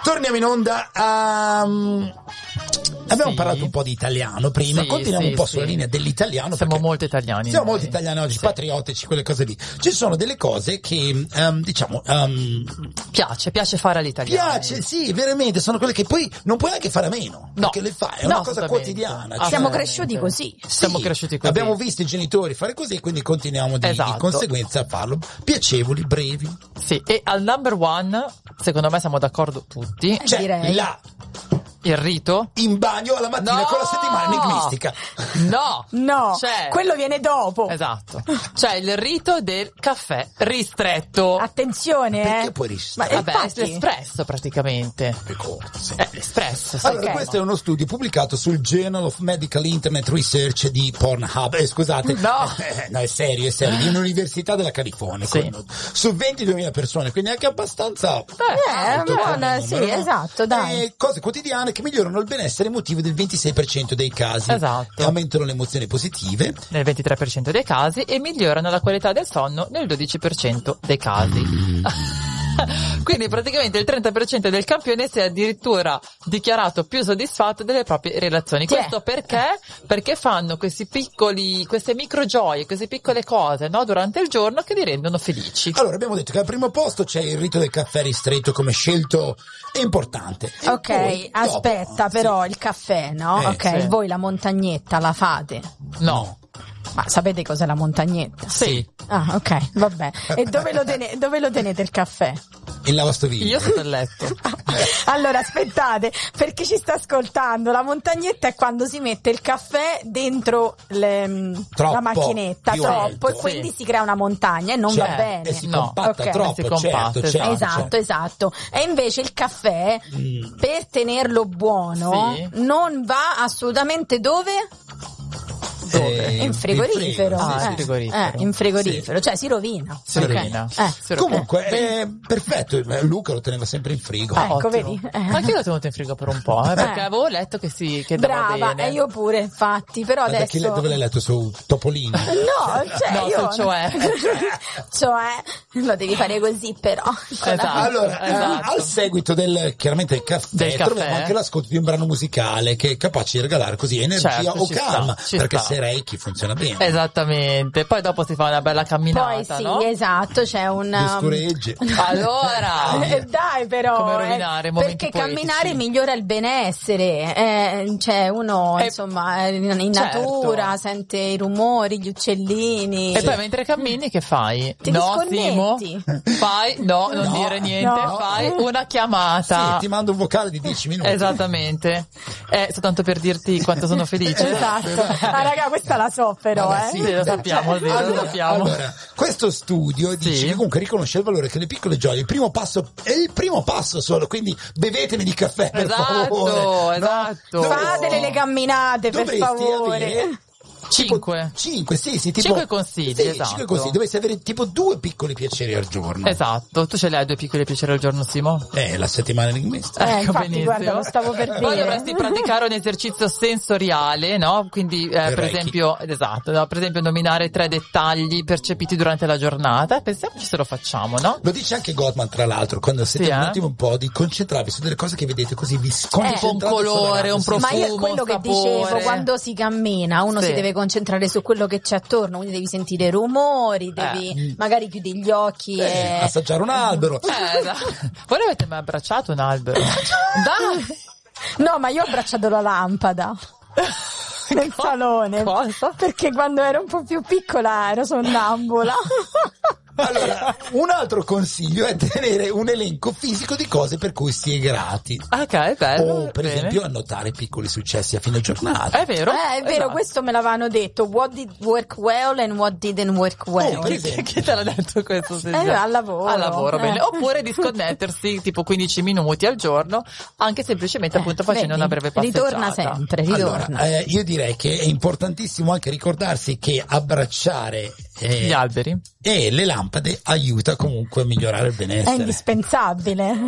Torniamo in onda. Abbiamo parlato un po' di italiano prima, continuiamo un po' sulla linea dell'italiano. Siamo molto italiani. Siamo molto italiani oggi, patriottici, quelle cose lì. Ci sono delle cose che, piace fare all'italiano. Piace, sì, veramente, sono quelle che poi non puoi neanche fare a meno. No. Perché le fai, è una cosa quotidiana. Siamo cresciuti così. Siamo cresciuti così. Abbiamo visto i genitori fare così, quindi continuiamo di conseguenza a farlo. Piacevoli, brevi. Sì, e al number one, secondo me siamo d'accordo tutti. Cioè, direi. Il rito? In bagno alla mattina con la settimana enigmistica. No, cioè, quello viene dopo. Esatto. Cioè il rito del caffè ristretto. Attenzione, Perché poi ristretto? Vabbè, è l'espresso praticamente. L'espresso. Allora, questo è uno studio pubblicato sul Journal of Medical Internet Research di Pornhub. Scusate. No, è serio, di un'università della California. Sì. Su 22.000 persone, quindi anche abbastanza. Sì, esatto, dai. Cose quotidiane che migliorano il benessere emotivo del 26% dei casi. Esatto. Aumentano le emozioni positive nel 23% dei casi e migliorano la qualità del sonno nel 12% dei casi. Quindi praticamente il 30% del campione si è addirittura dichiarato più soddisfatto delle proprie relazioni. Questo perché? Perché fanno queste micro gioie, queste piccole cose, no, durante il giorno che li rendono felici. Allora, abbiamo detto che al primo posto c'è il rito del caffè ristretto come scelto importante. E ok, poi, aspetta, però il caffè, no? Sì. Voi la montagnetta la fate? No. Ma sapete cos'è la montagnetta? Sì. Ah, ok, vabbè. E dove lo tenete il caffè? In lavastoviglie. Io sotto il letto. Allora, aspettate, perché ci sta ascoltando. La montagnetta è quando si mette il caffè dentro la macchinetta troppo e quindi si crea una montagna e non va bene. E si compatta troppo, Esatto. E invece il caffè, per tenerlo buono, non va assolutamente dove? In frigorifero. In frigorifero, cioè si rovina. Comunque, perfetto, Luca lo teneva sempre in frigo. Ecco, vedi? Anche io l'ho tenuto in frigo per un po', perché avevo letto che dava brava, bene. E io pure, infatti, però adesso... Dove l'hai letto? Su Topolino? Cioè, lo devi fare così, però. Allora, al seguito del caffè, troviamo anche l'ascolto di un brano musicale che è capace di regalare così energia o calma, perché se Reiki funziona bene. Esattamente. Poi dopo si fa una bella camminata, poi sì, no? esatto, c'è un scuregge. Allora, dai, però come rovinare momenti perché poetici. camminare migliora il benessere. Cioè uno insomma in natura sente i rumori, gli uccellini. E poi mentre cammini che fai? Ti disconnetti. Fai non dire niente, fai una chiamata. Sì, ti mando un vocale di 10 minuti. Esattamente. Soltanto per dirti quanto sono felice. Esatto. Raga, questa la so però, Sì, lo sappiamo. Allora, questo studio dice che comunque riconosce il valore che le piccole gioie, il primo passo è il primo passo solo, quindi bevetemi di caffè, per favore. Esatto. Fatele le camminate, per favore. 5 tipo 5 consigli, esatto. 5 consigli, dovresti avere tipo 2 piccoli piaceri al giorno. Esatto, tu ce li hai 2 piccoli piaceri al giorno, Simo? La settimana enigmistica. Infatti, benissimo. guarda, lo stavo per dire. Poi dovresti praticare un esercizio sensoriale, no? Quindi, per esempio, per esempio nominare 3 dettagli percepiti durante la giornata. Pensiamoci se lo facciamo, no? Lo dice anche Gottman, tra l'altro, quando siete un attimo un po' di concentrarvi su delle cose che vedete così vi tipo un colore, un profumo, ma io quello che dicevo, quando si cammina, uno si deve concentrare su quello che c'è attorno, quindi devi sentire rumori, devi magari chiudi gli occhi e assaggiare un albero. Voi avete mai abbracciato un albero? Dai! No, ma io ho abbracciato la lampada nel salone. Cosa? Perché quando ero un po' più piccola ero sonnambula. Allora, un altro consiglio è tenere un elenco fisico di cose per cui si è grati. Ok, bello. O per esempio annotare piccoli successi a fine giornata. È vero? È vero, questo me l'avevano detto. What did work well and what didn't work well. Per esempio. Chi te l'ha detto questo? Al lavoro. Al lavoro, bene. Oppure disconnettersi tipo 15 minuti al giorno, anche semplicemente appunto facendo una breve passeggiata. Ritorna sempre, Allora, io direi che è importantissimo anche ricordarsi che abbracciare gli alberi e le lampade aiuta comunque a migliorare il benessere. È indispensabile.